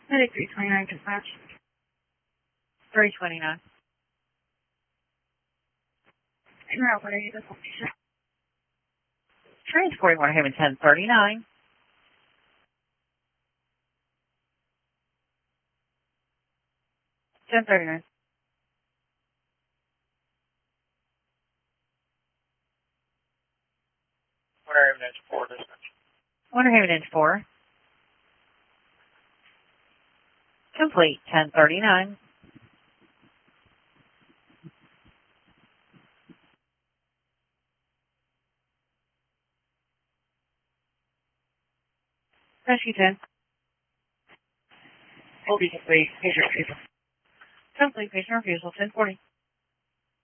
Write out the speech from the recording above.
Medic 329 dispatch. 329. En route, what are you destination? Transporting Winter Haven 1039. $10.39. Winter Haven Inch 4 dispatch. Winter Haven Inch 4. Complete 1039. Rescue 10. Will be complete. Patient refusal. Complete patient refusal 1040.